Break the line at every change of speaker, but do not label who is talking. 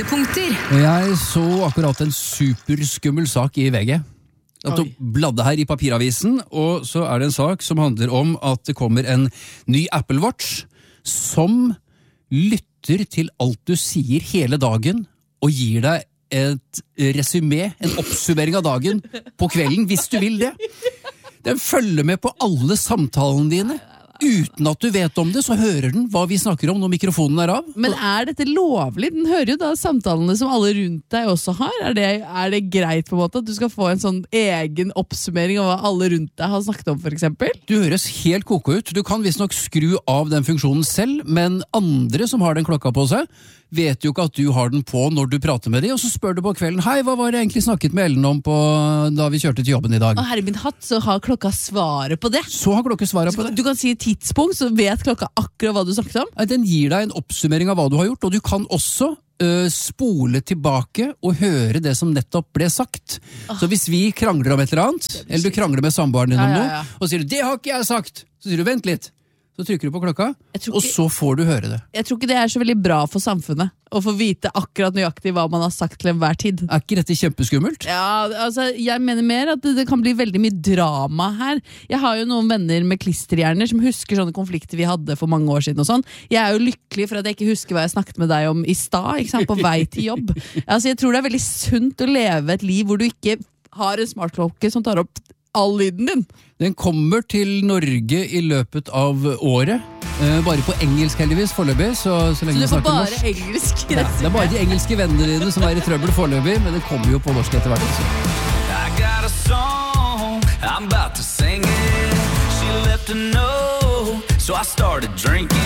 Høydepunkter.
Jeg så akkurat en superskummel sak i VG. Jeg bladde her i papiravisen, og så er det en sak som handler om at det kommer en ny Apple Watch som lytter til alt du sier hele dagen og gir deg et resumé, en oppsummering av dagen på kvelden, hvis du vil det. Den følger med på alle samtalene dine. Uten at du vet om det, så hører den hva vi snakker om når mikrofonen er av.
Men er dette lovlig? Den hører jo da samtalene som alle rundt deg også har. Er det greit på en måte at du skal få en sånn egen oppsummering av hva alle rundt deg har snakket om, for eksempel?
Du høres helt koko ut. Du kan visst nok skru av den funksjonen selv, men andre som har den klokka på seg, vet jo ikke at du har den på når du prater med dem, og så spør du på kvelden, hei, hva var det egentlig snakket med Ellen om da vi kjørte til jobben i dag?
Å, herre min hatt, så har klokka svaret på det.
Så har klokka svaret på det.
Du kan si et tidspunkt, så vet klokka akkurat hva du snakket om.
Den gir deg en oppsummering av hva du har gjort, og du kan også spole tilbake og høre det som nettopp ble sagt. Så hvis vi krangler om et eller annet, eller du krangler med samboeren din om noe, og sier du, det har ikke jeg sagt, så sier du, vent litt. Så trykker du på klokka, og så får du høre det.
Jeg tror ikke det er så veldig bra for samfunnet, å få vite akkurat nøyaktig hva man har sagt til enhver tid.
Er ikke dette kjempeskummelt?
Ja, altså, jeg mener mer at det kan bli veldig mye drama her. Jeg har jo noen venner med klisterhjerner som husker sånne konflikter vi hadde for mange år siden og sånn. Jeg er jo lykkelig for at jeg ikke husker hva jeg snakket med deg om i stad, ikke sant, på vei til jobb. Altså, jeg tror det er veldig sunt å leve et liv hvor du ikke har en smartklokke som tar opp all lyden din.
Den kommer til Norge i løpet av året. Bare på engelsk heldigvis foreløpig, så lenge
du får bare
norsk.
engelsk?
Ja, det er bare de engelske vennene dine som er i trøbbel foreløpig, men det kommer jo på norsk etter hvert også.
I got a song, I'm about to sing it. She left a note, so I started drinking.